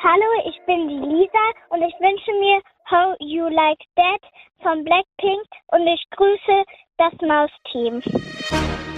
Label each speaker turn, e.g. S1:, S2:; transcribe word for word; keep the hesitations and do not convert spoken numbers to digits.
S1: Hallo, ich bin die Lisa und ich wünsche mir How You Like That von Blackpink und ich grüße das Maus-Team.